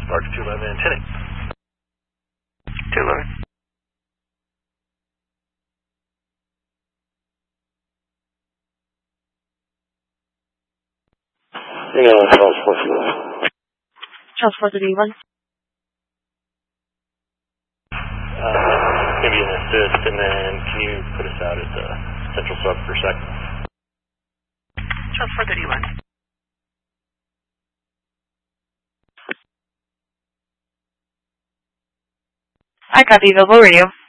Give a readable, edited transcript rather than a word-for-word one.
Arc 211, 10 211. Hang on, Charles 431. Charles 431. Maybe an assist, and then can you put us out at the central sub for a sec? Charles 431. I copy, Vilvo Radio.